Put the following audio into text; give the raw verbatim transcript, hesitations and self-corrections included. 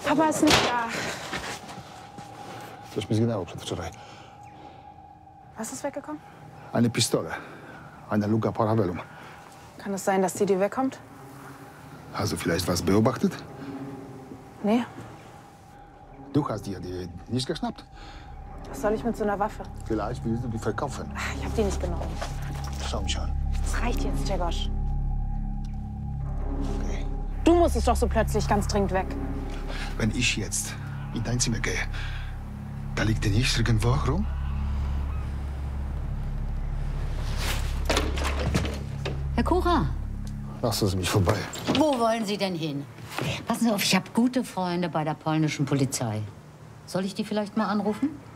Papa ist nicht da. Coś mi zginęło przedwczoraj. Was ist weggekommen? Eine Pistole. Eine Luga Parabellum. Kann es sein, dass die dir wegkommt? Hast du vielleicht was beobachtet? Nee. Du hast dir die nicht geschnappt. Was soll ich mit so einer Waffe? Vielleicht willst du die verkaufen. Ach, ich hab die nicht genommen. Schau mich an. Das reicht jetzt, Czegosz. Okay. Du musst es doch so plötzlich ganz dringend weg. Wenn ich jetzt in dein Zimmer gehe, da liegt die nicht irgendwo rum? Herr Kura. Lassen Sie mich vorbei. Wo wollen Sie denn hin? Passen Sie auf, ich habe gute Freunde bei der polnischen Polizei. Soll ich die vielleicht mal anrufen?